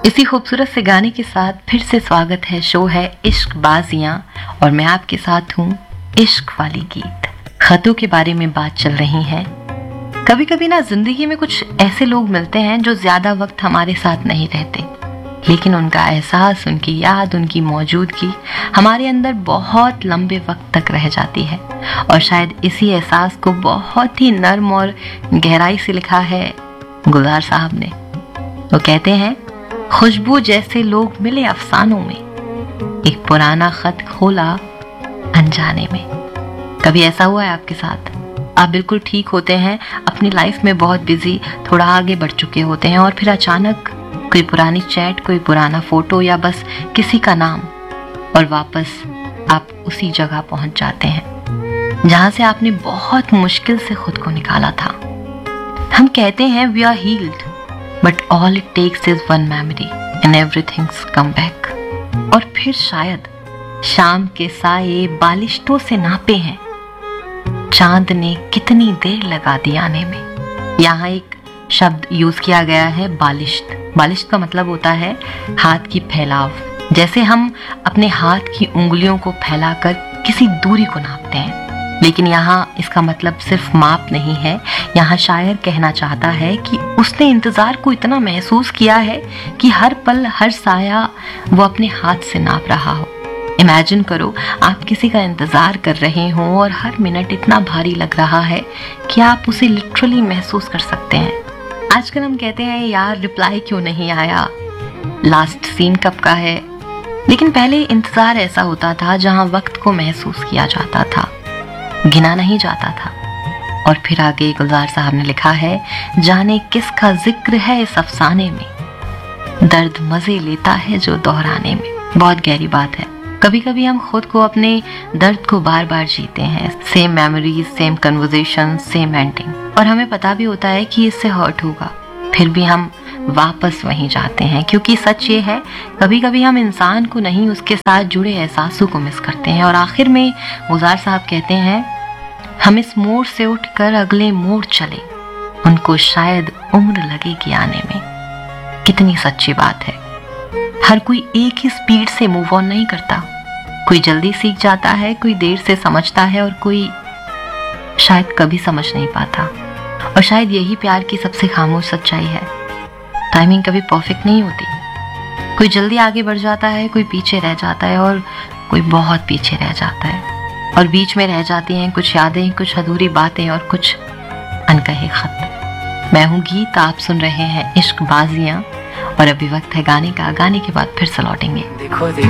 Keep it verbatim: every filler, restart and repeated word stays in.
इसी खूबसूरत से गाने के साथ फिर से स्वागत है। शो है इश्क बाजियां और मैं आपके साथ हूँ। इश्क वाली गीत खतों के बारे में बात चल रही है। कभी कभी ना जिंदगी में कुछ ऐसे लोग मिलते हैं जो ज्यादा वक्त हमारे साथ नहीं रहते, लेकिन उनका एहसास, उनकी याद, उनकी मौजूदगी हमारे अंदर बहुत लंबे वक्त तक रह जाती है। और शायद इसी एहसास को बहुत ही नर्म और गहराई से लिखा है गुलजार साहब ने। वो कहते हैं, खुशबू जैसे लोग मिले अफसानों में, एक पुराना खत खोला अनजाने में। कभी ऐसा हुआ है आपके साथ? आप बिल्कुल ठीक होते हैं, अपनी लाइफ में बहुत बिजी, थोड़ा आगे बढ़ चुके होते हैं और फिर अचानक कोई पुरानी चैट, कोई पुराना फोटो या बस किसी का नाम, और वापस आप उसी जगह पहुंच जाते हैं जहां से आपने बहुत मुश्किल से खुद को निकाला था। हम कहते हैं we are healed, but all it takes is one memory and everything's come back. और फिर शायद शाम के साये बालिश्तों से नापे हैं, चांद ने कितनी देर लगा दी आने में। यहाँ एक शब्द यूज किया गया है, बालिश्त। बालिश्त का मतलब होता है हाथ की फैलाव। जैसे हम अपने हाथ की उंगलियों को फैलाकर किसी दूरी को नापते हैं, लेकिन यहाँ इसका मतलब सिर्फ माप नहीं है। यहाँ शायर कहना चाहता है कि उसने इंतजार को इतना महसूस किया है कि हर पल, हर साया वो अपने हाथ से नाप रहा हो। इमेजिन करो, आप किसी का इंतजार कर रहे हो और हर मिनट इतना भारी लग रहा है कि आप उसे लिटरली महसूस कर सकते हैं। आजकल हम कहते हैं यार रिप्लाई क्यों नहीं आया, लास्ट सीन कब का है, लेकिन पहले इंतजार ऐसा होता था जहाँ वक्त को महसूस किया जाता था, गिना नहीं जाता था। और फिर आगे गुलजार साहब ने लिखा है, जाने किसका जिक्र है इस अफसाने में, दर्द मजे लेता है जो दोहराने में। बहुत गहरी बात है। कभी कभी हम खुद को, अपने दर्द को बार बार जीते हैं, same memories, same conversation, same ending, और हमें पता भी होता है कि इससे हर्ट होगा, फिर भी हम वापस वहीं जाते हैं। क्योंकि सच ये है, कभी कभी हम इंसान को नहीं, उसके साथ जुड़े एहसासों को मिस करते हैं। और आखिर में गुलजार साहब कहते हैं, हम इस मोड़ से उठकर अगले मोड़ चले, उनको शायद उम्र लगेगी आने में। कितनी सच्ची बात है। हर कोई एक ही स्पीड से मूव ऑन नहीं करता। कोई जल्दी सीख जाता है, कोई देर से समझता है और कोई शायद कभी समझ नहीं पाता। और शायद यही प्यार की सबसे खामोश सच्चाई है। टाइमिंग कभी परफेक्ट नहीं होती। कोई जल्दी आगे बढ़ जाता है, कोई पीछे रह जाता है और कोई बहुत पीछे रह जाता है। और बीच में रह जाती हैं कुछ यादें, कुछ अधूरी बातें और कुछ अनकहे खत। मैं हूँ गीत, आप सुन रहे हैं इश्क बाजियां और अभी वक्त है गाने का। गाने के बाद फिर से लौटेंगे। देखो, देखो।